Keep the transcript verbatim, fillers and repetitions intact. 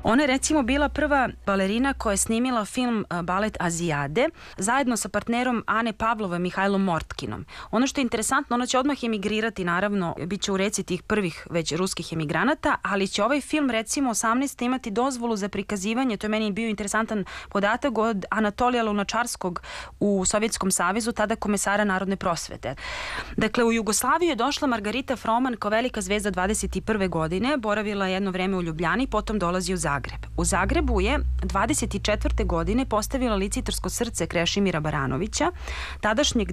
Ona je recimo bila prva balerina koja je snimila film balet Azijade zajedno sa partnerom Ane Pavlove, Mihajlom Mortkinom. Ono što je interesantno, ona će odmah emigrirati, naravno, bit će u reci tih prvih već ruskih emigranata, ali će ovaj film recimo osamnaeste imati dozvolu za prikazivanje, to je meni bio interesantan podatak, od Anatolija Lunačarskog u Sovjetskom savezu, tada komesara narodne prosvete. Dakle, u Jugoslaviju je došla Margarita Froman kao velika zvezda dvadeset prve godine, boravila jedno vreme u Ljubljani, potom dolazi u Zagreb. U Zagrebu je dvadeset četvrte godine postavila licitarsko srce Krešimira Baranovića, tadašnjeg